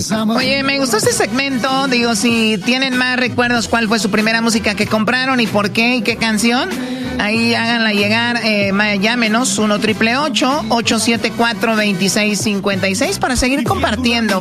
Oye, me gustó este segmento. Digo, si tienen más recuerdos, ¿cuál fue su primera música que compraron y por qué y qué canción? Ahí háganla llegar, llámenos 1-888-874-2656 para seguir compartiendo.